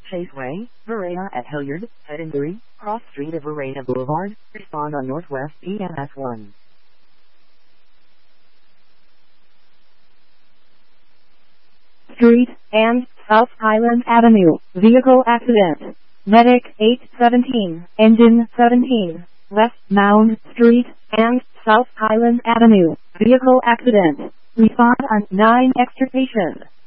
Chaseway, Varela at Hilliard, head injury, cross street of Varela Boulevard, respond on Northwest EMS 1. Street and South Highland Avenue, vehicle accident. Medic 817, engine 17, West Mound Street and South Highland Avenue, vehicle accident. Respond on 9 extrication.